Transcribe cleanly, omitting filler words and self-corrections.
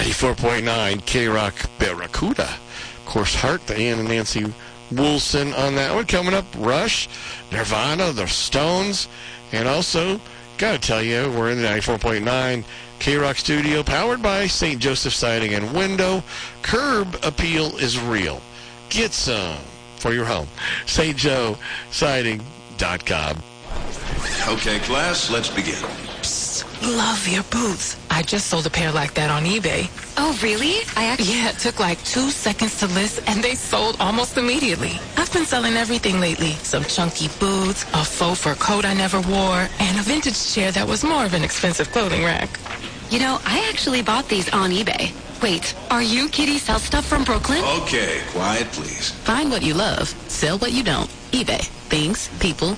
94.9 K-Rock Barracuda. Of course, Heart, Diane and Nancy Wilson on that one. Coming up, Rush, Nirvana, The Stones, and also, gotta tell you, we're in the 94.9 K-Rock studio, powered by St. Joseph Siding and Window. Curb appeal is real. Get some for your home. stjoesiding.com. Okay, class, let's begin. Love your boots. I just sold a pair like that on eBay. Oh, really? Yeah, it took like 2 seconds to list, and they sold almost immediately. I've been selling everything lately. Some chunky boots, a faux fur coat I never wore, and a vintage chair that was more of an expensive clothing rack. You know, I actually bought these on eBay. Wait, are you Kitty Sell Stuff from Brooklyn? Okay, quiet, please. Find what you love. Sell what you don't. eBay. Things, people,